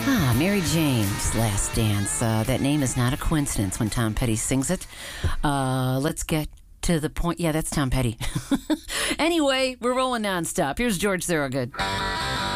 Mary Jane's Last Dance. That name is not a coincidence when Tom Petty sings it. Let's get to the point. Yeah, that's Tom Petty. Anyway, we're rolling nonstop. Here's George Thorogood.